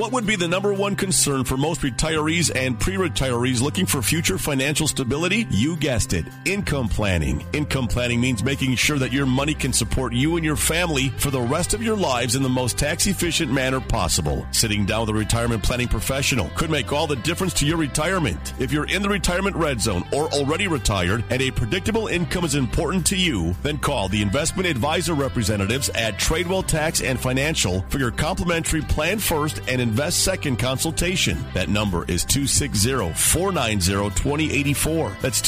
What would be the number one concern for most retirees and pre-retirees looking for future financial stability? You guessed it, income planning. Income planning means making sure that your money can support you and your family for the rest of your lives in the most tax-efficient manner possible. Sitting down with a retirement planning professional could make all the difference to your retirement. If you're in the retirement red zone or already retired and a predictable income is important to you, then call the investment advisor representatives at Tradewell Tax and Financial for your complimentary Plan First and Invest Second consultation. That number is 260-490-2084. That's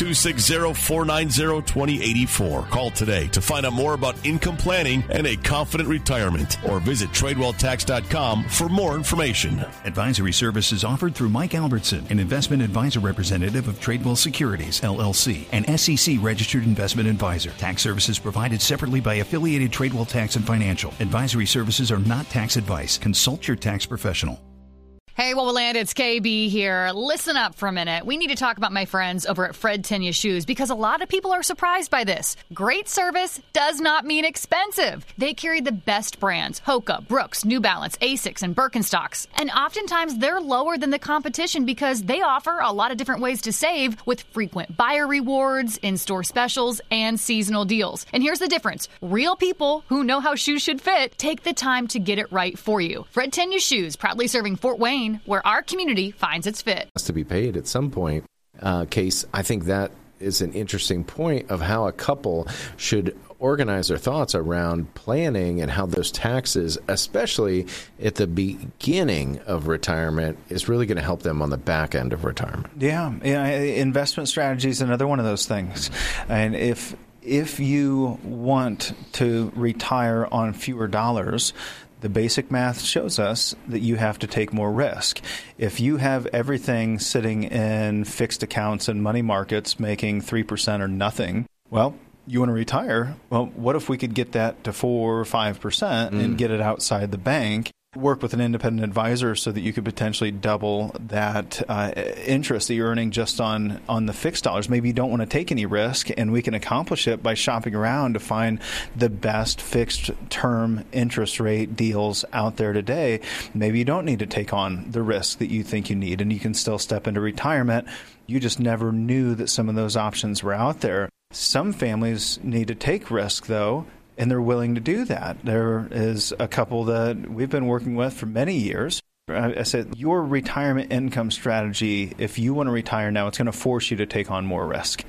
260-490-2084. Call today to find out more about income planning and a confident retirement, or visit TradewellTax.com for more information. Advisory services offered through Mike Albertson, an investment advisor representative of Tradewell Securities, LLC, an SEC-registered investment advisor. Tax services provided separately by affiliated Tradewell Tax and Financial. Advisory services are not tax advice. Consult your tax professional. Hey, Wowoland, it's KB here. Listen up for a minute. We need to talk about my friends over at Fred Tenya Shoes because a lot of people are surprised by this. Great service does not mean expensive. They carry the best brands: Hoka, Brooks, New Balance, Asics, and Birkenstocks. And oftentimes they're lower than the competition because they offer a lot of different ways to save with frequent buyer rewards, in-store specials, and seasonal deals. And here's the difference. Real people who know how shoes should fit take the time to get it right for you. Fred Tenya Shoes, proudly serving Fort Wayne, where our community finds its fit. Has to be paid at some point. Case, I think that is an interesting point of how a couple should organize their thoughts around planning and how those taxes, especially at the beginning of retirement, is really going to help them on the back end of retirement. Yeah, investment strategy is another one of those things. And if you want to retire on fewer dollars, the basic math shows us that you have to take more risk. If you have everything sitting in fixed accounts and money markets making 3% or nothing, well, you want to retire. Well, what if we could get that to 4 or 5% and get it outside the bank? Work with an independent advisor so that you could potentially double that interest that you're earning just on the fixed dollars. Maybe you don't want to take any risk, and we can accomplish it by shopping around to find the best fixed term interest rate deals out there today. Maybe you don't need to take on the risk that you think you need, and you can still step into retirement. You just never knew that some of those options were out there. Some families need to take risk, though, and they're willing to do that. There is a couple that we've been working with for many years. I said, your retirement income strategy, if you want to retire now, it's going to force you to take on more risk.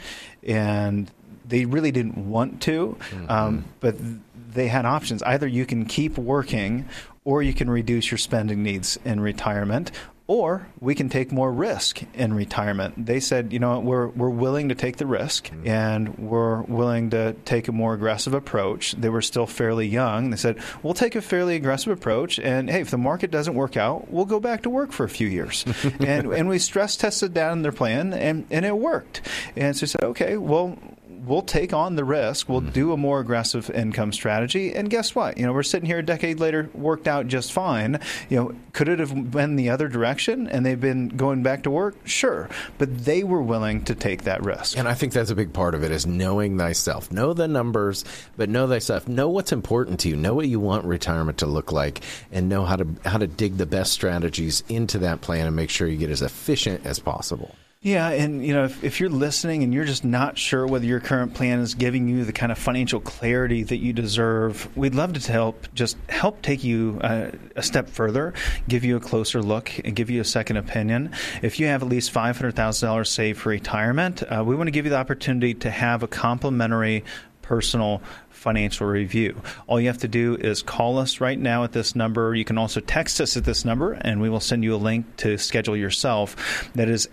And they really didn't want to, but they had options. Either you can keep working, or you can reduce your spending needs in retirement, or we can take more risk in retirement. They said, you know, we're willing to take the risk, and we're willing to take a more aggressive approach. They were still fairly young. They said, we'll take a fairly aggressive approach, and hey, if the market doesn't work out, we'll go back to work for a few years. and we stress tested down their plan, and it worked. And so we said, okay, well, we'll take on the risk. We'll do a more aggressive income strategy. And guess what? You know, we're sitting here a decade later, worked out just fine. You know, could it have been the other direction and they've been going back to work? Sure. But they were willing to take that risk. And I think that's a big part of it, is knowing thyself. Know the numbers, but know thyself. Know what's important to you. Know what you want retirement to look like, and know how to dig the best strategies into that plan and make sure you get as efficient as possible. Yeah, and you know, if you're listening and you're just not sure whether your current plan is giving you the kind of financial clarity that you deserve, we'd love to help take you a step further, give you a closer look, and give you a second opinion. If you have at least $500,000 saved for retirement, we want to give you the opportunity to have a complimentary personal financial review. All you have to do is call us right now at this number. You can also text us at this number, and we will send you a link to schedule yourself. That is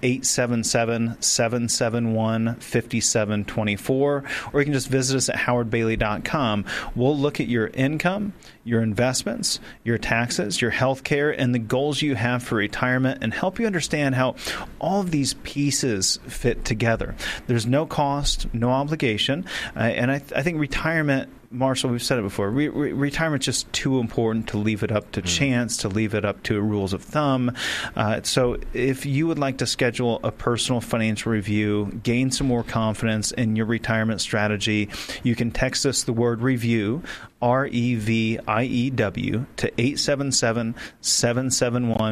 877-771-5724, or you can just visit us at howardbailey.com. We'll look at your income, your investments, your taxes, your health care, and the goals you have for retirement, and help you understand how all of these pieces fit together. There's no cost, no obligation, and I think retirement, Marshall, we've said it before, retirement's just too important to leave it up to chance, to leave it up to rules of thumb. So if you would like to schedule a personal financial review, gain some more confidence in your retirement strategy, you can text us the word REVIEW, REVIEW, to 877-771